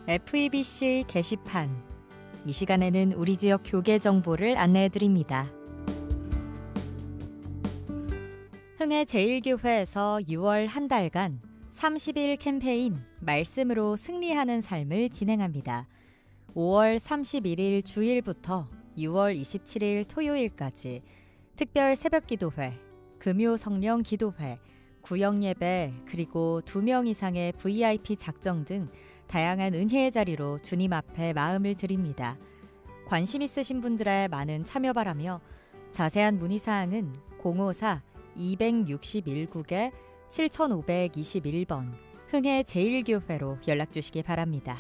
FEBC 게시판. 이 시간에는 우리 지역 교계 정보를 안내해드립니다. 흥해 제1교회에서 6월 한 달간 30일 캠페인 말씀으로 승리하는 삶을 진행합니다. 5월 31일 주일부터 6월 27일 토요일까지 특별 새벽기도회, 금요 성령 기도회, 구역예배, 그리고 2명 이상의 VIP 작정 등 다양한 은혜의 자리로 주님 앞에 마음을 드립니다. 관심 있으신 분들의 많은 참여 바라며 자세한 문의사항은 054-261국에 7521번 흥해 제1교회로 연락주시기 바랍니다.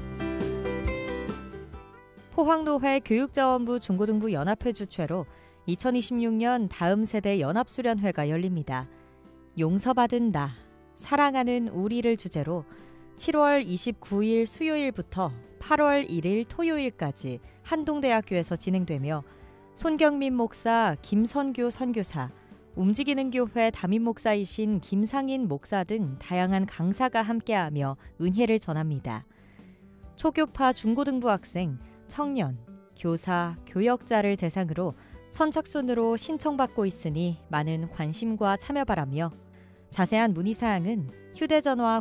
포항노회 교육자원부 중고등부 연합회 주최로 2026년 다음 세대 연합수련회가 열립니다. 용서받은 나, 사랑하는 우리를 주제로 7월 29일 수요일부터 8월 1일 토요일까지 한동대학교에서 진행되며 손경민 목사, 김선교 선교사, 움직이는 교회 담임 목사이신 김상인 목사 등 다양한 강사가 함께하며 은혜를 전합니다. 초교파 중고등부 학생, 청년, 교사, 교역자를 대상으로 선착순으로 신청받고 있으니 많은 관심과 참여 바라며 자세한 문의사항은 휴대전화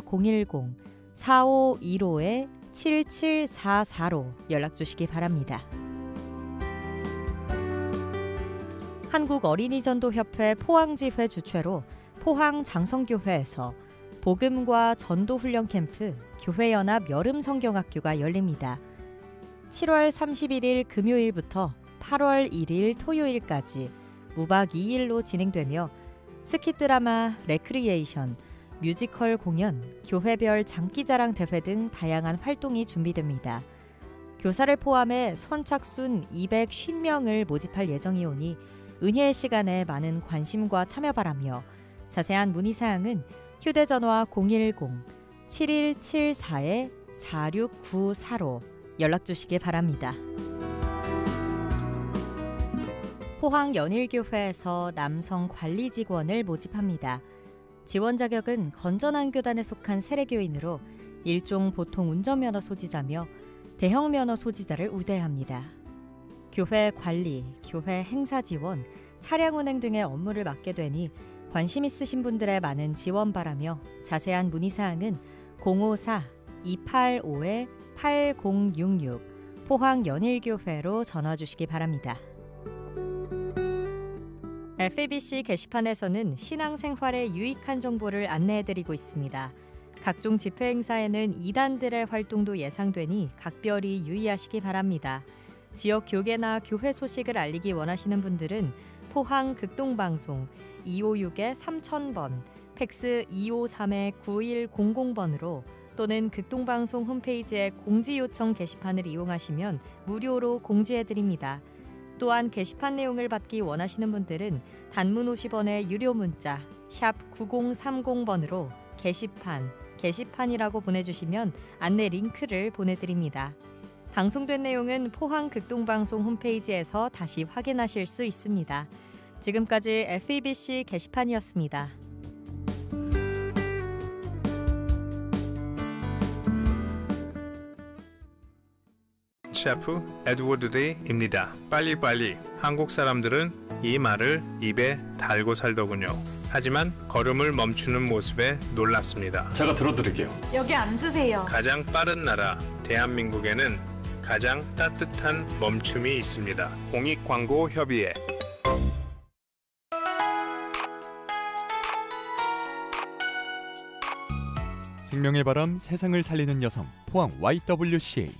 010-4515-7744로 연락주시기 바랍니다. 한국어린이전도협회 포항지회 주최로 포항 장성교회에서 복음과 전도훈련 캠프 교회연합 여름성경학교가 열립니다. 7월 31일 금요일부터 8월 1일 토요일까지 무박 2일로 진행되며 스키드라마, 레크리에이션, 뮤지컬 공연, 교회별 장기자랑 대회 등 다양한 활동이 준비됩니다. 교사를 포함해 선착순 250명을 모집할 예정이오니 은혜의 시간에 많은 관심과 참여 바라며 자세한 문의사항은 휴대전화 010-7174-4694로 연락주시기 바랍니다. 포항 연일교회에서 남성 관리 직원을 모집합니다. 지원 자격은 건전한 교단에 속한 세례교인으로 일종 보통 운전면허 소지자며 대형 면허 소지자를 우대합니다. 교회 관리, 교회 행사 지원, 차량 운행 등의 업무를 맡게 되니 관심 있으신 분들의 많은 지원 바라며 자세한 문의사항은 054-285-8066 포항 연일교회로 전화 주시기 바랍니다. FEBC 게시판에서는 신앙생활에 유익한 정보를 안내해드리고 있습니다. 각종 집회 행사에는 이단들의 활동도 예상되니 각별히 유의하시기 바랍니다. 지역 교계나 교회 소식을 알리기 원하시는 분들은 포항 극동방송 256-3000번, 팩스 253-9100번으로 또는 극동방송 홈페이지의 공지요청 게시판을 이용하시면 무료로 공지해드립니다. 또한 게시판 내용을 받기 원하시는 분들은 단문 50원의 유료 문자 샵 9030번으로 게시판이라고 보내주시면 안내 링크를 보내드립니다. 방송된 내용은 포항 극동방송 홈페이지에서 다시 확인하실 수 있습니다. 지금까지 FEBC 게시판이었습니다. 셰프 에드워드 데이입니다. 빨리빨리. 한국 사람들은 이 말을 입에 달고 살더군요. 하지만 걸음을 멈추는 모습에 놀랐습니다. 제가 들어드릴게요. 여기 앉으세요. 가장 빠른 나라 대한민국에는 가장 따뜻한 멈춤이 있습니다. 공익광고협의회. 생명의 바람, 세상을 살리는 여성, 포항 YWCA.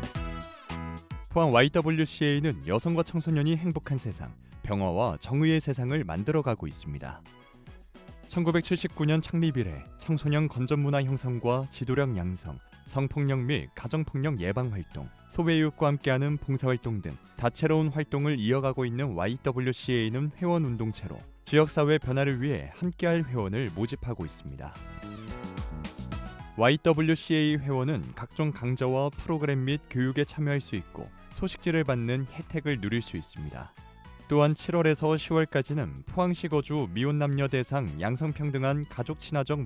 포항 YWCA는 여성과 청소년이 행복한 세상, 평화와 정의의 세상을 만들어가고 있습니다. 1979년 창립 이래 청소년 건전문화 형성과 지도력 양성, 성폭력 및 가정폭력 예방 활동, 소외이웃과 함께하는 봉사활동 등 다채로운 활동을 이어가고 있는 YWCA는 회원 운동체로 지역사회 변화를 위해 함께할 회원을 모집하고 있습니다. YWCA 회원은 각종 강좌와 프로그램 및 교육에 참여할 수 있고 소식지를 받는 혜택을 누릴 수 있습니다. 또한 7월에서 10월까지는 포항시 거주 미혼남녀 대상 양성평등한 가족 친화적